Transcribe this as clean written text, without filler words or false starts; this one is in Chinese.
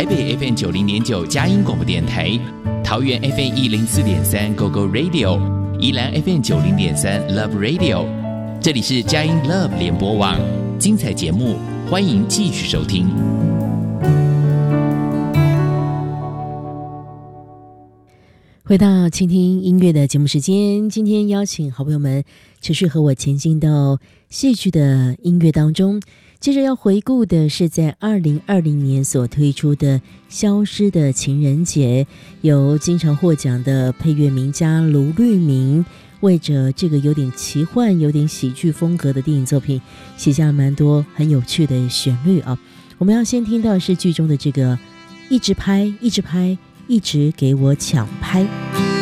台北 FM90.9 佳音广播电台，桃园 FM104.3 GoGo Radio， 宜兰 FM90.3 Love Radio。这里是佳音 Love 联播网，精彩节目，欢迎继续收听。 回到倾听音乐的节目时间，今天邀请好朋友们持续和我前进到戏剧的音乐当中。接着要回顾的是在2020年所推出的《消失的情人节》，由经常获奖的配乐名家卢律明为着这个有点奇幻、有点喜剧风格的电影作品写下了蛮多很有趣的旋律啊。我们要先听到的是剧中的这个一直拍，一直拍，一直给我抢拍。